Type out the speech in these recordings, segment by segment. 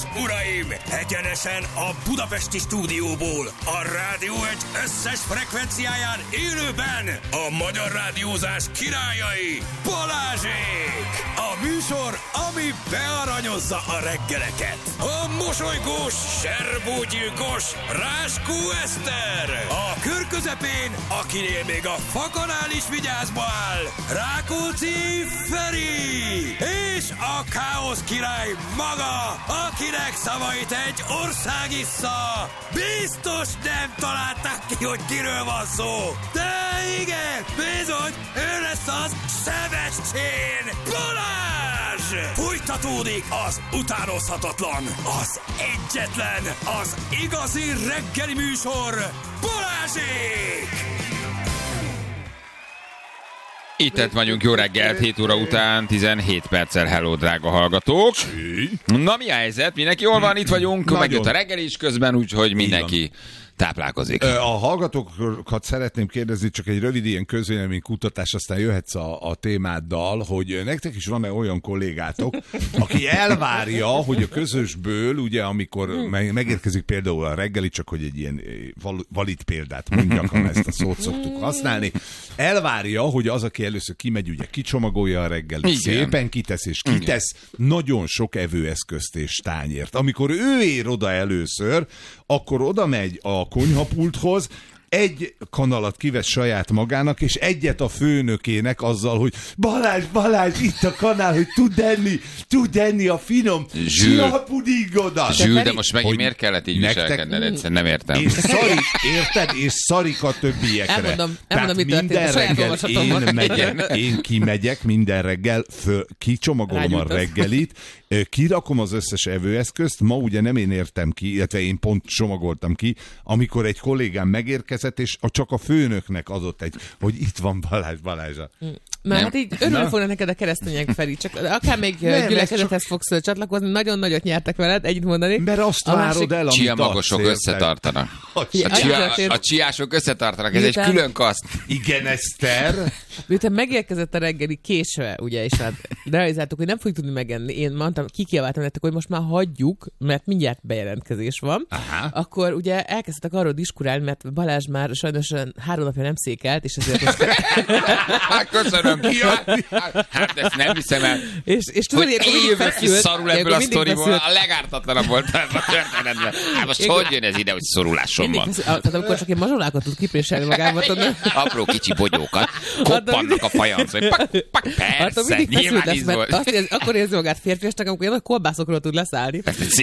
uraim! Egyenesen a budapesti stúdióból, a Rádió egy összes frekvenciáján élőben a magyar rádiózás királyai, Balázsék! A műsor, ami bearanyozza a reggeleket. A mosolygós, serbógyilkos Ráskó Eszter! A kör közepén, akinél még a fakanál is vigyázba áll, Rákóczi Feri! És a káosz király maga, akinek szavait egy ország issza. Biztos nem találták ki, hogy kiről van szó. De igen, bizony, ő lesz az Sebestyén Balázs! Fújtatódik az utánozhatatlan, az egyetlen, az igazi reggeli műsor, Balázsék! Itt vagyunk, jó reggelt, 7 óra után, 17 perccel, hello, drága hallgatók. Na, mi a helyzet? Mindenki jól van, itt vagyunk, megjött a reggel is közben, úgyhogy mindenki táplálkozik. A hallgatókat szeretném kérdezni, csak egy rövid ilyen közvéleménykutatás, aztán jöhetsz a témáddal, hogy nektek is van-e olyan kollégátok, aki elvárja, hogy a közösből, ugye amikor megérkezik például a reggeli, csak hogy egy ilyen valid példát mondjak, ha ezt a szót szoktuk használni, elvárja, hogy az, aki először kimegy, ugye kicsomagolja a reggelit, szépen kitesz, és kitesz nagyon sok evőeszközt és tányért. Amikor ő ér oda először, akkor oda megy a konyhapulthoz, egy kanalat kivesz saját magának, és egyet a főnökének azzal, hogy Balázs, itt a kanál, hogy tud enni a finom csiapudingodat. Zsül, de most megint miért kellett így viselkedned? Egyszerűen nem értem. És érted? És szarik a többiekre. Elmondom, mit minden reggel én kimegyek minden reggel, kicsomagolom a reggelit, kirakom az összes evőeszközt, ma ugye nem én értem ki, illetve én pont csomagoltam ki, amikor egy kollégám megérkezett, és csak a főnöknek adott egy, hogy itt van Balázs. Na hát így örülök volna neked a keresztények, Feri, csak akár még gyülekezethez fogsz csatlakozni, nagyon nagyot nyertek veled, együtt mondani. Mert azt várod el, amit csiamagosok összetartanak. A csiások összetartanak, ez egy külön kaszt. Igen, Eszter. Miután megérkezett a reggeli késve, ugye, és hát realizáltuk, hogy nem fogjuk tudni megenni. Én mondtam, kikiabáltam nektek, hogy most már hagyjuk, mert mindjárt bejelentkezés van. Aha. Akkor ugye elkezdtek arról diskurálni, mert Balázs már sajnos 3 napja nem székelt, és ezért most... Köszönöm. Hát ezt nem hiszem el. És tudod, hogy én jövök ki szarul ebből a sztoriból, a legártatlanabb volt a történetben. Hát most hogy jön ez ide, hogy szorulásom van? Tehát amikor csak én mazsolákat tud kipréselni magában. Apró kicsi bogyókat, koppannak a fajanc, hogy persze, nyilván íz volt. Akkor érzi magát férfiasnak, amikor ilyen kolbászokról tud leszállni.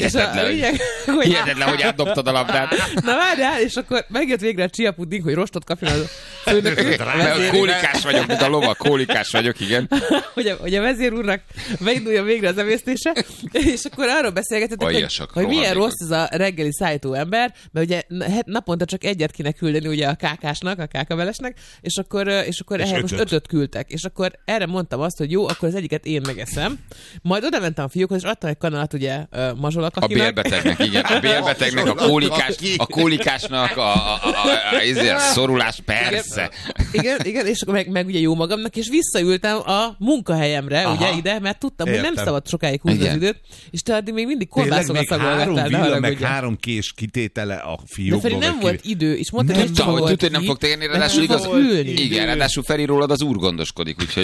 Hihetetlen, hogy átdobtad a labdát. Na várjál, és akkor megjött végre a csiapuding, hogy rostot kapjon a főnök. Kólikás vagyok, mint a lova, kólikás vagyok, igen. Hogy a vezér úrnak beinduljon végre az emésztése, és akkor arról beszélgetetek, hogy milyen rossz ez a reggeli szállító ember, mert ugye naponta csak egyet kéne küldeni ugye a kákásnak, a kákavelesnek, és akkor ehhez most 5-öt küldtek. És akkor erre mondtam azt, hogy jó, akkor az egyiket én megeszem. Majd oda mentem a fiúkhoz, és adtam egy kanalat ugye mazsolakakinak. A bélbetegnek, igen. A bélbetegnek, a kólikásnak, a szorulás, persze. Igen, és akkor meg ugye jó magamnak, és visszaültem a munkahelyemre, ugye ide, mert tudtam, hogy nem szabad sokáig húzni az időt, és te addig még mindig kolbászokat szagolgattál. 3 villa, meg 3 kés kitétele a fiúkból. De Feri nem volt idő, és mondta, hogy nem volt. Tudod, hogy nem fog térni, ráadásul igaz. Igen, ráadásul Feri rólad az úr gondoskodik, úgyhogy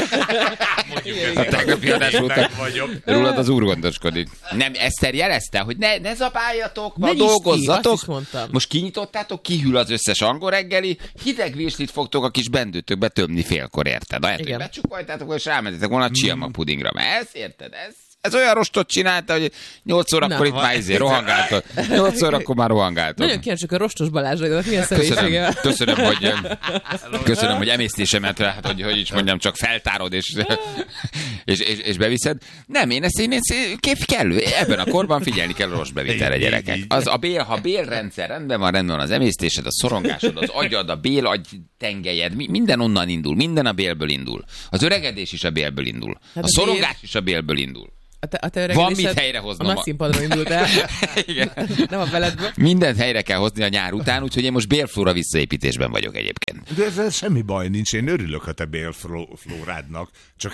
a tegnapi adás óta rólad az úr gondoskodik. Nem, Eszter jelezte, hogy ne zabáljatok, ma dolgozzatok. Most kinyitottátok, kihűl az összes angol reggeli, hideg virslit fogtok a kis bendőtökbe tömni félkor, érted? Ahelyett, hogy becsukoltátok, és rámentetek volna a csiamag pudingra. Mert ezt érted? Ez olyan rostot csinálta, hogy 8 órakor itt már rohangáltok. 8 órakor már rohangáltok. Nagyon kíváncsiak a rostos Balázsra, milyen személyisége. Köszönöm, hogy emésztésemet, hát, hogy is mondjam, csak feltárod és beviszed. Nem, én ezt kellő. Ebben a korban figyelni kell a rossz bevitelre, gyerekek. Ha bélrendszer rendben van az emésztésed, a szorongásod, az agyad, a bélagy tengelyed, minden onnan indul, minden a bélből indul. Az öregedés is a bélből indul. A szorongás is a bélből indul. Van mit helyrehoznom. A nagy színpadra indult el. Igen. Nem a beledből. Mindent helyre kell hozni a nyár után, úgyhogy én most bélflóra visszaépítésben vagyok egyébként. De ezzel semmi baj nincs, én örülök a te bélflórádnak, csak hát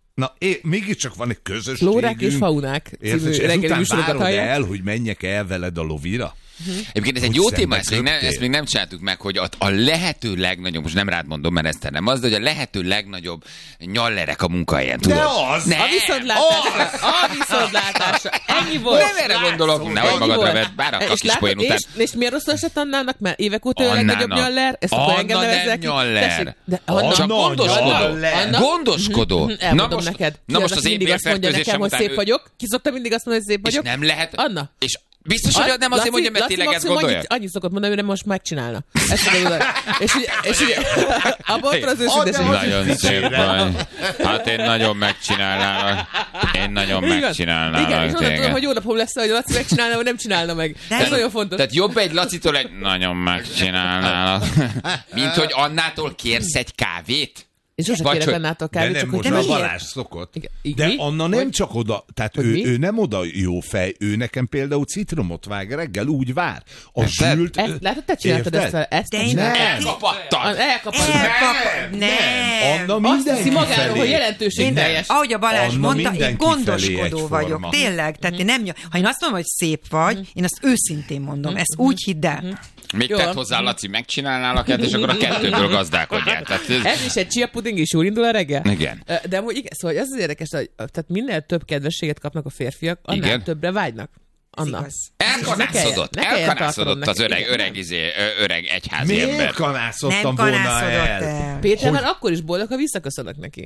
Na, mégiscsak van egy közösségünk. Flórák és faunák című reggeli műsorokat hallják. El, hogy menjek el veled a lovira? Egyébként ez egy jó téma, ezt még nem csináltuk meg, hogy a lehető legnagyobb, most nem rád mondom, mert ezt nem az, de hogy a lehető legnagyobb nyallerek a munkahelyen, tudod? De az! Ne, A viszontlátásra. Ennyi volt. Nem erre gondolok, nehogy magadra vedd, bár a kis poén után. És miért rosszul esett Annának? Mert évek óta a legnagyobb nyaller. Ezt akkor engem nevezzel ki. Nyaller. Csak gondoskodó. Elmondom neked. Na most az én bérfertőzésem után... Szép vagyok. Ki szokta mindig azt mondani, hogy szép vagyok? És nem lehet... Anna. És biztos, hogy nem azért mondja, mert tényleg ezt gondolja? Annyit szokott mondani, hogy most megcsinálna. És ugye abban ott az őszinteség. Nagyon szép vagy. Hát én nagyon megcsinálnám. Igen, és onnan tudom, hogy jó napom lesz, hogy a Laci megcsinálna, vagy nem csinálna meg. Ez nagyon fontos. Tehát jobb egy Lacitól egy nagyon megcsinálnál. Mint hogy Annától kérsz egy kávét? És sose kérek Annától kávét, csak hogy a Balázs szokott. De Anna nem csak oda, tehát ő nem oda jó fej, ő nekem például citromot vág reggel, úgy vár. A zsült... Látod, te csináltad ezt fel? Elkapattad. Nem. Anna mindenki azt hiszi magáról, hogy jelentőségteljes. Ahogy a Balázs mondta, én gondoskodó vagyok. Tényleg. Tehát ha én azt mondom, hogy szép vagy, én azt őszintén mondom. Ezt úgy hidd el. Még tett hozzá, Laci, megcsinálnálak, és akkor a kettőből gazdálkodjál. Ez is egy chia puding is úr indul a reggel? Igen. De amúgy igen, szóval az érdekes, hogy tehát minél több kedvességet kapnak a férfiak, annál többre vágynak. Anna. Elkanászodott az öreg egyházi ember. Miért kanászodtam volna el? Péter már akkor is boldog, ha visszaköszönök neki.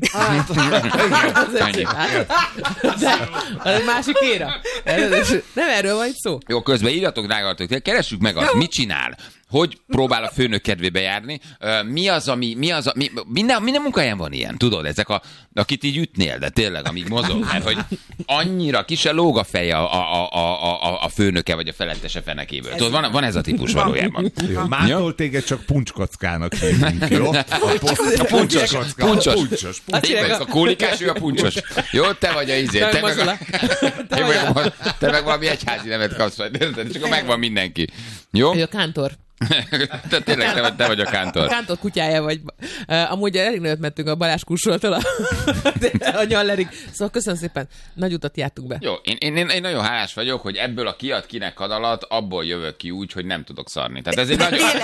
De másik éra. Nem erről van itt szó. Jó, közben írjatok, drágalatok, keressük meg azt, mit csinál. Hogy próbál a főnök kedvébe járni? Minden munkahelyen van ilyen, tudod, ezek akit így ütnél, de tényleg, amíg mozog, mert hogy annyira ki se lóg a feje a főnöke, vagy a felettese fenekéből. Tudod, van ez a típus valójában. Mától téged csak puncskockának hívunk, jó? A puncsos. A kólikás, ő a puncsos. Jó, te vagy a izé. Te meg valami egyházi nevet kapsz, csak akkor megvan mindenki. Jó? Ő a kántor. Te tényleg te vagy a kántor. A kántor kutyája vagy. Amúgy elég nagyot mentünk a Balázs Kursoltól a Nyallerig. Szóval köszönöm szépen, nagy utat jártunk be. Jó, én nagyon hálás vagyok, hogy ebből a kiad kinek adalat, abból jövök ki úgy, hogy nem tudok szarni. Tehát ezért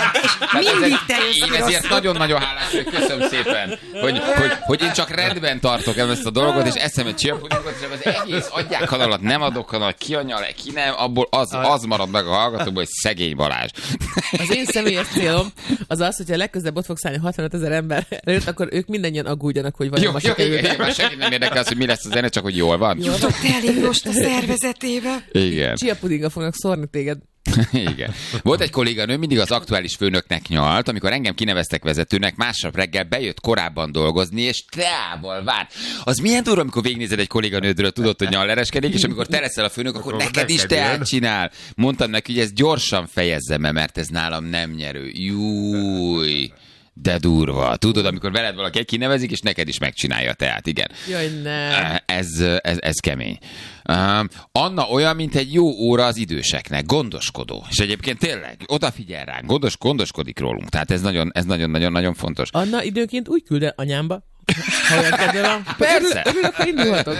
én ezért nagyon-nagyon hálás vagyok, köszönöm szépen, hogy én csak rendben tartok ezt a dolgot, és eszem egy csillapodingot, és az egész adják adalat, nem adok adalat, ki a nyal, ki nem, abból az marad meg a hallgatóból, hogy szegény Balázs. Az én személyes célom az, hogyha legközelebb ott fogsz állni 65 000 ember előtt, akkor ők mindannyian aggódjanak, hogy vajon most kerülnek. Már segít nem érdekel az, hogy mi lesz a zene, csak hogy jól van. Jutott elég most a szervezetébe. Igen. Chia pudinggal fognak szórni téged. Igen. Volt egy kolléganő, mindig az aktuális főnöknek nyalt, amikor engem kineveztek vezetőnek, másnap reggel bejött korábban dolgozni, és teával várt. Az milyen durva, amikor végignézed egy kolléganődről, tudod, hogy nyallereskedik, és amikor te leszel a főnök, akkor neked is teát csinál. Mondtam neki, hogy ezt gyorsan fejezzem be, mert ez nálam nem nyerő. Júj. De durva. Tudod, amikor veled valaki kinevezik, és neked is megcsinálja a teát, igen. Jaj, nem. Ez kemény. Anna olyan, mint egy jó óra az időseknek, gondoskodó. És egyébként tényleg odafigyel ránk, gondoskodik rólunk. Tehát ez nagyon-nagyon fontos. Anna időnként úgy küld el anyámba, ha olyan kedve van. Persze. Örülök, ha indulhatok.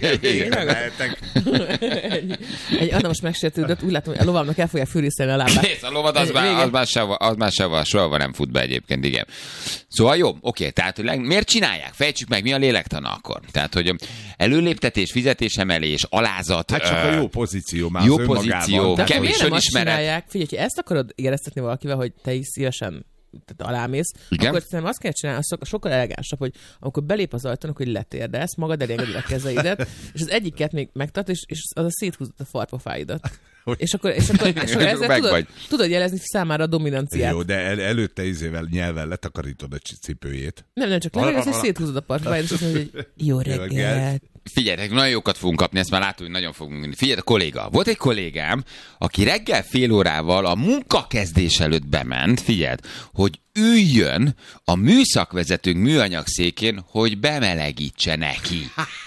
Egy Anna most megsértődött, úgy látom, hogy a lovamnak el fogják fűrészelni a lábát. A lovad az már soha nem fut be egyébként, igen. Szóval jó, oké, tehát miért csinálják? Fejtsük meg, mi a lélektana akkor? Tehát, hogy előléptetés, fizetésemelés, alázat. Hát csak a jó pozíció már jó pozíció, kevés önismeret. Figyelj, ha ezt akarod éreztetni valakivel, hogy te is szívesen alámész, akkor szerintem azt kell csinálni, sokkal elegánsabb, hogy amikor belép az ajtón, hogy letérdelsz, magad elengeded a kezeidet, és az egyiket még megtart, és az a széthúzott a farpofáidat. És akkor ezzel tudod jelezni számára a dominanciát. Jó, de előtte nyelven letakarítod a cipőjét. Nem, csak legalább széthúzod a farpofáidat, és azt mondod, hogy jó reggelt. Figyeljetek, nagyon jókat fogunk kapni, ezt már látom, hogy nagyon fogunk menni. Figyeljetek, kolléga. Volt egy kollégám, aki reggel fél órával a munkakezdés előtt bement, figyeld, hogy üljön a műszakvezetőnk műanyag székén, hogy bemelegítse neki.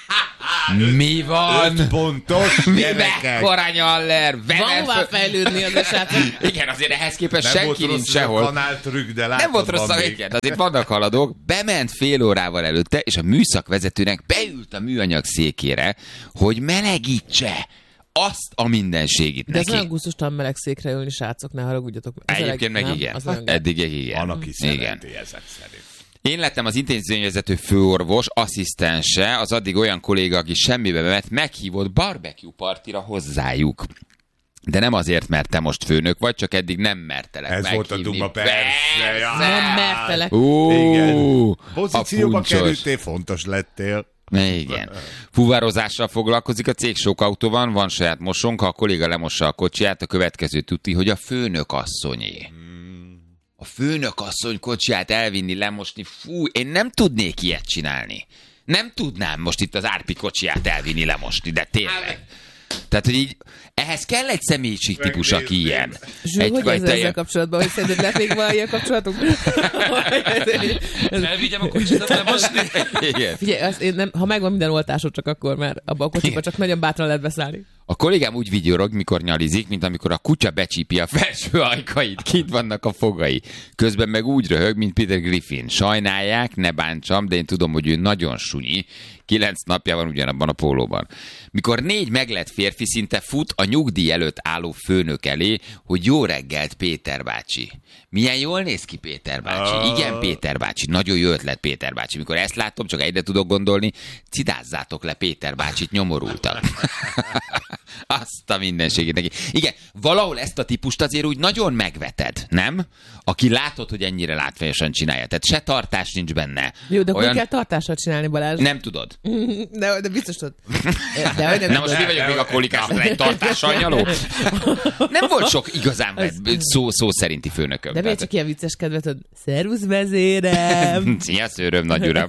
Mi van? 5 pontos gyerekek. Mekkora Nyaller? Van hová fejlődni az esetben. Igen, azért ehhez képest senki nincs sehol. Nem volt rossz a végén, azért vannak haladók. Bement fél órával előtte, és a műszakvezetőnek beült a műanyag székére, hogy melegítse azt a mindenségit neki. De ez olyan gusztustalan meleg székre ülni, srácok, ne haragudjatok. Egyébként meg igen. Eddig igen. Van, aki szereti ezek szerint. Én lettem az intézményvezető főorvos, asszisztense, az addig olyan kolléga, aki semmibe bement, meghívott barbecue partira hozzájuk. De nem azért, mert te most főnök vagy, csak eddig nem mertelek ez meghívni. Ez volt a duma, persze. Nem mertelek. Igen. Pozícióba kerültél, fontos lettél. Igen. Fuvározással foglalkozik a cég, sok autó van saját mosónk, ha a kolléga lemossa a kocsiját, a következő tuti, hogy a főnök asszonyé. A főnök asszony kocsiját elvinni, lemosni, fú, én nem tudnék ilyet csinálni. Nem tudnám most itt az Árpi kocsiját elvinni, lemosni, de tényleg. Tehát, hogy így, ehhez kell egy személyiségtípus, aki ilyen. Zsú, hogy ez ezzel kapcsolatban, hogy szerinted lesz még van ilyen kapcsolatunk? Elvigyem a kocsidat lemosni? Igen. Figyelj, ha megvan minden oltásod, csak akkor, mert abban a kocsiban csak nagyon bátran lehet beszállni. A kollégám úgy vigyorog, mikor nyalizik, mint amikor a kutya becsípi a felső ajkait, kint vannak a fogai. Közben meg úgy röhög, mint Peter Griffin. Sajnálják, ne bántsam, de én tudom, hogy ő nagyon sunyi. 9 napja van ugyanabban a pólóban. Mikor 4 meglett férfi szinte fut a nyugdíj előtt álló főnök elé, hogy jó reggelt, Péter bácsi. Milyen jól néz ki Péter bácsi. Igen, Péter bácsi. Nagyon jó ötlet, Péter bácsi. Mikor ezt látom, csak egyre tudok gondolni, cidázzátok le Péter bácsit, nyomorultak. Azt a mindenségét neki. Igen, valahol ezt a típust azért úgy nagyon megveted, nem? Aki látod, hogy ennyire látványosan csinálja. Tehát se tartás nincs benne. Jó, de olyan... kell tartással csinálni, Balázs? Nem tudod. De biztos tudod. De most mi vagyok még a kolikásra egy tartással nyaló? Nem volt sok igazán szó szerinti főnököm. De miért csak ilyen vicces kedveted? Szervusz, vezérem! Szia, szőröm, nagy uram!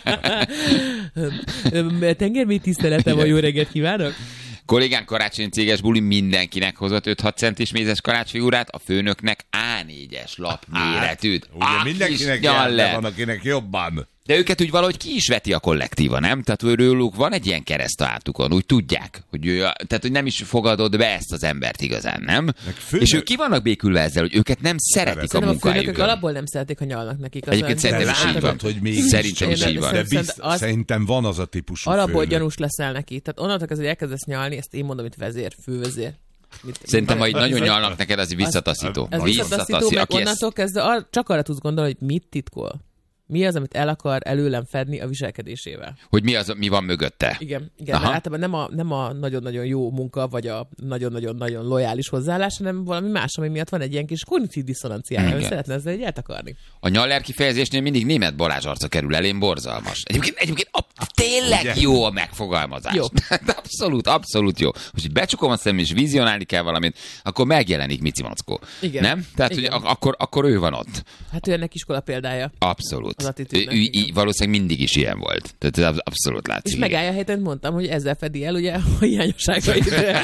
Tengermély tiszteletem, a jó reggelt kívánok! Kollégánk karácsonyi céges buli mindenkinek hozott 5-6 centis mézes karácsonyfigurát, a főnöknek A4-es lap méretűt. Ugye mindenkinek van, akinek jobban. De őket úgy valahogy ki is veti a kollektíva, nem? Tehát őrülük van egy ilyen kereszt a hátukon, úgy tudják, hogy tehát hogy nem is fogadod be ezt az embert igazán, nem? És ők ki vannak békülve ezzel, hogy őket nem szeretik a munkájukon. A főnökök alapból nem szeretik, ha nyalnak nekik. Egyébként szerintem is így van. Szerintem is így van. Szerintem van az a típusú alapból főnök. Gyanús leszel neki. Tehát onnantól kezdve, hogy elkezdesz nyalni, ezt én mondom, hogy vezér, fővezér. Szerintem, ha így nagyon nyalnak neked, az visszataszító. Ez visszataszító, meg onnantól kezdve csak arra tudsz gondolni, hogy mit titkol. Mi az, amit el akar előlem fedni a viselkedésével? Hogy mi van mögötte? Igen, mert általában nem a nagyon-nagyon jó munka, vagy a nagyon-nagyon-nagyon lojális hozzáállás, hanem valami más, ami miatt van egy ilyen kis kognitív diszonanciája, hogy szeretne ezzel egy eltakarni. A Nyaller kifejezésnél mindig Németh Balázs arca kerül elém, borzalmas. Egyébként tényleg ugye? Jó a megfogalmazás. Jó. Abszolút jó. Most így becsukom a szemem, és vizionálni kell valamit, akkor megjelenik Mici Mackó. Igen. Nem? Tehát, igen. Hogy akkor ő van ott. Hát ő ennek iskola példája. Abszolút. Valószínűleg mindig is ilyen volt. Tehát ez abszolút látszik. És megállja a helyet, mondtam, hogy ezzel fedi el ugye a hiányosságait.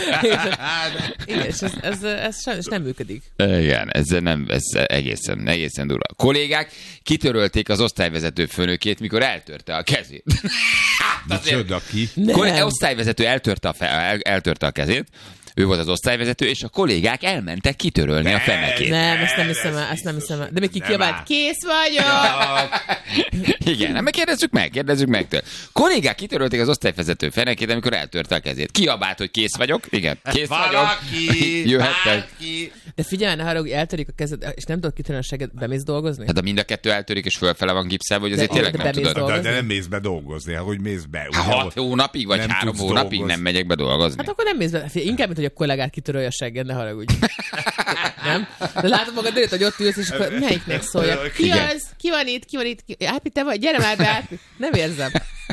Igen, és ez sajnos nem működik. Igen, ez egészen durva. Kollégák kitörölték az osztályvezető főnökét, mikor eltörte a kezét. Micsoda ki? Osztályvezető eltörte a kezét, ő volt az osztályvezető, és a kollégák elmentek kitörölni a fenekét. Nem, ezt nem hiszem el. De még kiabált, kész vagyok! Igen, nem, kérdezzük meg tőle. Kollégák kitörölték az osztályvezető fenekét, amikor eltörte a kezét. Kiabált, hogy kész vagyok? Igen, kész vagyok. Jöhettek. De figyelj, ne haragudj, eltörik a kezed, és nem tudod kitörölni a seged, bemész dolgozni? Hát a mind a kettő eltörik, és fölfele van gipszelve, hogy azért tényleg nem tudod. De nem mész be dolgozni, hogy mész be. 6 hónapig, vagy 3 hónapig nem megyek be dolgozni. Hát akkor nem mész be. Inkább, mint hogy a kollégát kitörölje a segged, ne haragudj. Nem? De látod magad előtt, hogy ott ülsz, és akkor melyiknek szóljak? Ki az? Ki van itt? Árpi, te vagy? Gyere már be, Árpi. Nem érzem.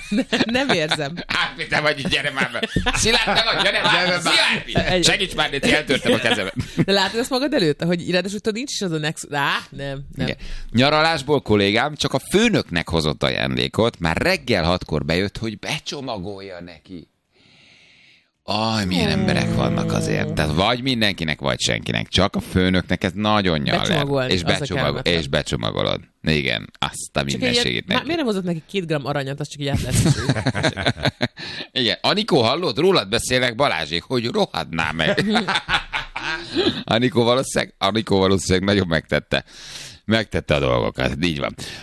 Árpi, te vagy itt, gyere már be. Szilárd, te vagy, gyere már be. Szia, Árpi. Segíts már, hogy eltörtem a kezemet. De látod ezt magad előtt? Hogy ráadásul tudod, nincs is az a nexus. Nem. Igen. Nyaralásból kollégám csak a főnöknek hozott ajándékot, már reggel 6-kor bejött, hogy becsomagolja neki. Milyen emberek vannak azért. Tehát vagy mindenkinek, vagy senkinek. Csak a főnöknek ez nagyon nyaller. És becsomagolod. Igen, azt a mindenségét neki. Miért nem hozott neki 2 gramm aranyat, az csak így át lesz. Igen. Anikó, hallod? Rólad beszélek, Balázsék, hogy rohadná meg. Anikó valószínűleg nagyon megtette a dolgokat. Így van.